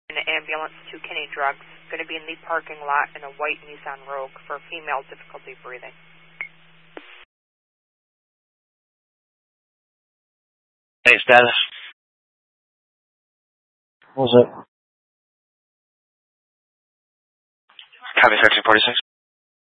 An ambulance to Kinney Drugs. Going to be in the parking lot in a white Nissan Rogue for female difficulty breathing. Hey, status. What was it? Copy 1346.